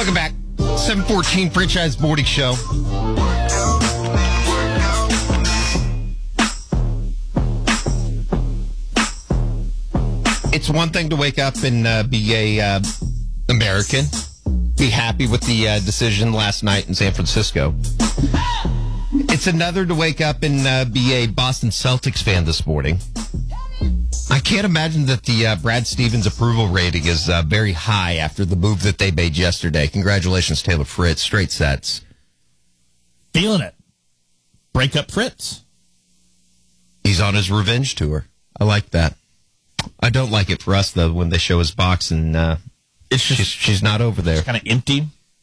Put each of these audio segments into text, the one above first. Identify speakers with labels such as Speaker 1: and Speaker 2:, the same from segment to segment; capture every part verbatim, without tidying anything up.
Speaker 1: Welcome back. seven fourteen Franchise Morning Show. It's one thing to wake up and uh, be a uh, American, be happy with the uh, decision last night in San Francisco. It's another to wake up and uh, be a Boston Celtics fan this morning. I can't imagine that the uh, Brad Stevens approval rating is uh, very high after the move that they made yesterday. Congratulations, Taylor Fritz. Straight sets.
Speaker 2: Feeling it. Break up Fritz.
Speaker 1: He's on his revenge tour. I like that. I don't like it for us, though, when they show his box and uh,
Speaker 2: it's just,
Speaker 1: she's, she's not over there.
Speaker 2: Kind of empty.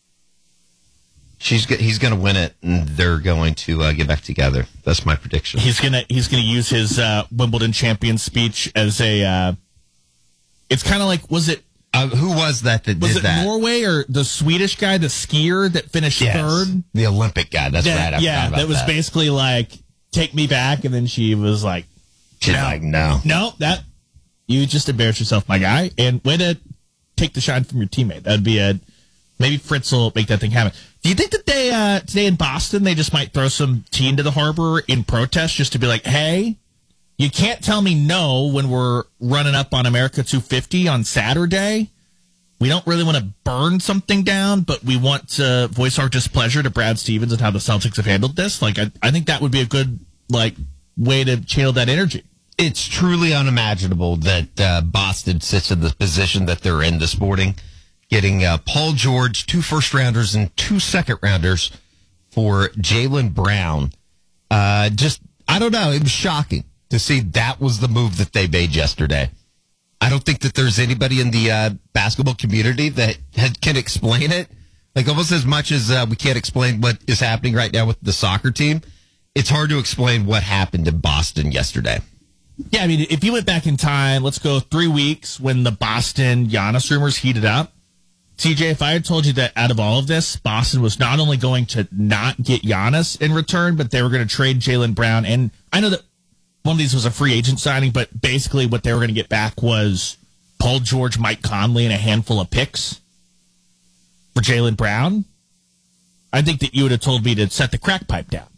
Speaker 1: She's He's going to win it, and they're going to uh, get back together. That's my prediction.
Speaker 2: He's going to he's gonna use his uh, Wimbledon champion speech as a... Uh, it's kind of like, was it...
Speaker 1: Uh, who was that that
Speaker 2: was
Speaker 1: did
Speaker 2: it
Speaker 1: that?
Speaker 2: Norway or the Swedish guy, the skier that finished
Speaker 1: yes.
Speaker 2: third?
Speaker 1: The Olympic guy. That's
Speaker 2: that,
Speaker 1: right. I
Speaker 2: yeah,
Speaker 1: about
Speaker 2: that was
Speaker 1: that.
Speaker 2: basically like, take me back, and then she was like...
Speaker 1: She's
Speaker 2: no,
Speaker 1: like, no.
Speaker 2: No, that... You just embarrassed yourself, my guy, and way to take the shine from your teammate. That'd be a... Maybe Fritz will make that thing happen. Do you think that they, uh, today in Boston, they just might throw some tea into the harbor in protest just to be like, hey, you can't tell me no when we're running up on America two fifty on Saturday. We don't really want to burn something down, but we want to voice our displeasure to Brad Stevens and how the Celtics have handled this. Like, I, I think that would be a good, like, way to channel that energy.
Speaker 1: It's truly unimaginable that uh, Boston sits in the position that they're in this morning, getting uh, Paul George, two first-rounders and two second-rounders for Jaylen Brown. Uh, just, I don't know, it was shocking to see that was the move that they made yesterday. I don't think that there's anybody in the uh, basketball community that had, can explain it. Like, almost as much as uh, we can't explain what is happening right now with the soccer team, it's hard to explain what happened in Boston yesterday.
Speaker 2: Yeah, I mean, if you went back in time, let's go three weeks when the Boston Giannis rumors heated up. T J, if I had told you that out of all of this, Boston was not only going to not get Giannis in return, but they were going to trade Jaylen Brown. And I know that one of these was a free agent signing, but basically what they were going to get back was Paul George, Mike Conley, and a handful of picks for Jaylen Brown. I think that you would have told me to set the crack pipe down.